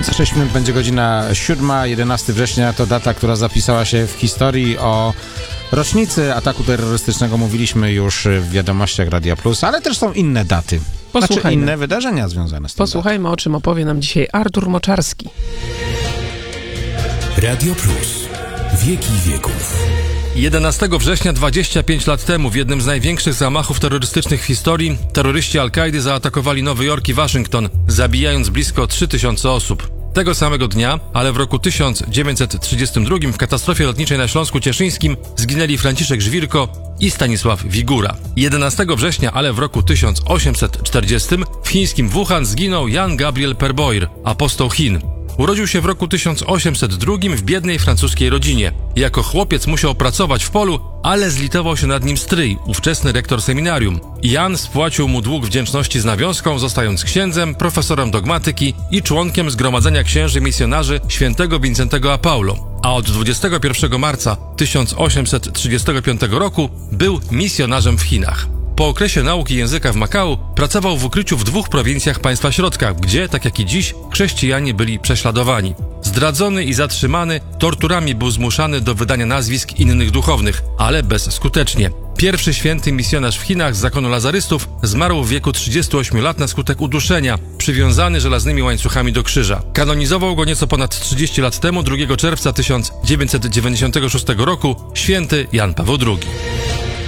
Za 6 minut będzie godzina 7, 11 września to data, która zapisała się w historii. O rocznicy ataku terrorystycznego mówiliśmy już w wiadomościach Radia Plus, ale też są inne daty. Znaczy inne wydarzenia związane z tym. Posłuchajmy, o czym opowie nam dzisiaj Artur Moczarski. Radio Plus. Wieki wieków. 11 września 25 lat temu w jednym z największych zamachów terrorystycznych w historii terroryści Al-Kaidy zaatakowali Nowy Jork i Waszyngton, zabijając blisko 3000 osób. Tego samego dnia, ale w roku 1932 w katastrofie lotniczej na Śląsku Cieszyńskim zginęli Franciszek Żwirko i Stanisław Wigura. 11 września, ale w roku 1840 w chińskim Wuhan zginął Jan Gabriel Perboir, apostoł Chin. Urodził się w roku 1802 w biednej francuskiej rodzinie. Jako chłopiec musiał pracować w polu, ale zlitował się nad nim stryj, ówczesny rektor seminarium. Jan spłacił mu dług wdzięczności z nawiązką, zostając księdzem, profesorem dogmatyki i członkiem Zgromadzenia Księży Misjonarzy świętego Wincentego a Paulo. A od 21 marca 1835 roku był misjonarzem w Chinach. Po okresie nauki języka w Makao pracował w ukryciu w 2 prowincjach państwa środka, gdzie, tak jak i dziś, chrześcijanie byli prześladowani. Zdradzony i zatrzymany, torturami był zmuszany do wydania nazwisk innych duchownych, ale bezskutecznie. Pierwszy święty misjonarz w Chinach z zakonu lazarystów zmarł w wieku 38 lat na skutek uduszenia, przywiązany żelaznymi łańcuchami do krzyża. Kanonizował go nieco ponad 30 lat temu, 2 czerwca 1996 roku, święty Jan Paweł II.